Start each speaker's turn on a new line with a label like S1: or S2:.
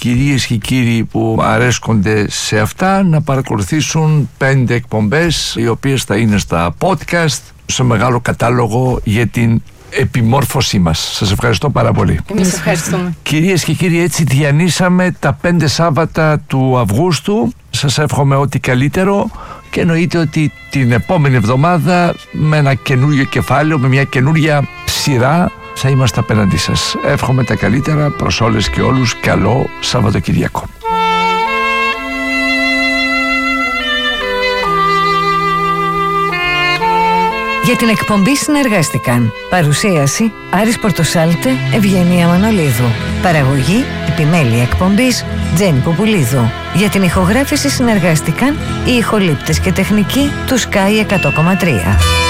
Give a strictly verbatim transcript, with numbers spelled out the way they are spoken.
S1: κυρίες και κύριοι που αρέσκονται σε αυτά να παρακολουθήσουν πέντε εκπομπές οι οποίες θα είναι στα podcast, σε μεγάλο κατάλογο για την επιμόρφωσή μας. Σας ευχαριστώ πάρα πολύ.
S2: Εμείς ευχαριστούμε.
S1: Κυρίες και κύριοι, έτσι διανύσαμε τα πέντε Σάββατα του Αυγούστου. Σας εύχομαι ό,τι καλύτερο και εννοείται ότι την επόμενη εβδομάδα με ένα καινούριο κεφάλαιο, με μια καινούρια σειρά θα είμαστε απέναντί σας. Εύχομαι τα καλύτερα προς όλες και όλους. Καλό Σαββατοκυριακό.
S3: Για την εκπομπή συνεργάστηκαν παρουσίαση Άρης Πορτοσάλτε, Ευγενία Μανολίδου. Παραγωγή επιμέλεια εκπομπής Τζέννη Ποπουλίδου. Για την ηχογράφηση συνεργάστηκαν οι ηχολήπτες και τεχνικοί του Sky εκατό κόμμα τρία.